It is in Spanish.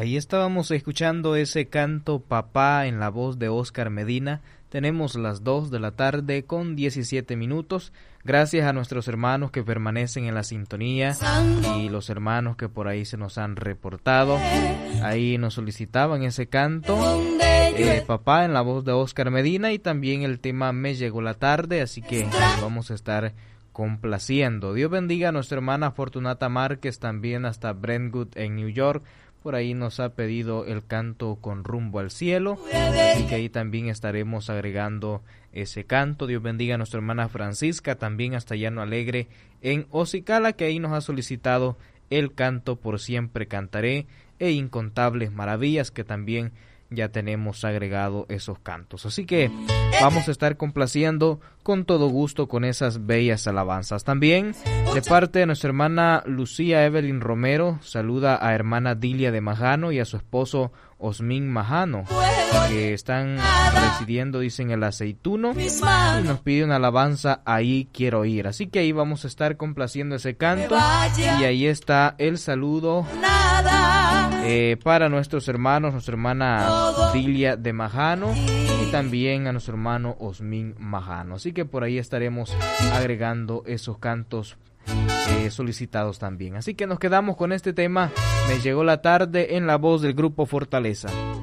Ahí estábamos escuchando ese canto Papá en la voz de Oscar Medina. Tenemos las 2 de la tarde con 17 minutos. Gracias a nuestros hermanos que permanecen en la sintonía y los hermanos que por ahí se nos han reportado. Ahí nos solicitaban ese canto Papá en la voz de Oscar Medina y también el tema Me llegó la tarde, así que vamos a estar complaciendo. Dios bendiga a nuestra hermana Fortunata Márquez, también hasta Brentwood en New York. Por ahí nos ha pedido el canto Con rumbo al cielo, así que ahí también estaremos agregando ese canto. Dios bendiga a nuestra hermana Francisca, también hasta Llano Alegre en Ocicala, que ahí nos ha solicitado el canto Por siempre cantaré e Incontables maravillas, que también ya tenemos agregado esos cantos. Así que vamos a estar complaciendo con todo gusto con esas bellas alabanzas. También de parte de nuestra hermana Lucía Evelyn Romero, saluda a hermana Dilia de Majano y a su esposo Osmin Majano, que están residiendo, dicen, el Aceituno, y nos pide una alabanza Ahí quiero ir. Así que ahí vamos a estar complaciendo ese canto, y ahí está el saludo para nuestros hermanos, nuestra hermana Dilia de Majano y también a nuestro hermano Osmin Majano. Así que por ahí estaremos agregando esos cantos solicitados también. Así que nos quedamos con este tema, Me llegó la tarde, en la voz del grupo Fortaleza.